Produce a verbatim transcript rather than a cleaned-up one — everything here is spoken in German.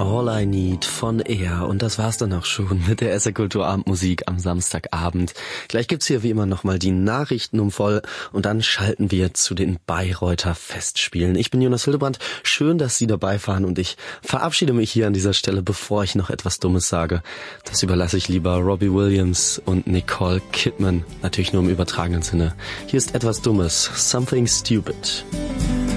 All I Need von Air. Und das war's dann auch schon mit der S R Kulturabendmusik am Samstagabend. Gleich gibt's hier wie immer nochmal die Nachrichten um voll und dann schalten wir zu den Bayreuther Festspielen. Ich bin Jonas Hildebrand. Schön, dass Sie dabei fahren und ich verabschiede mich hier an dieser Stelle, bevor ich noch etwas Dummes sage. Das überlasse ich lieber Robbie Williams und Nicole Kidman. Natürlich nur im übertragenen Sinne. Hier ist etwas Dummes. Something Stupid.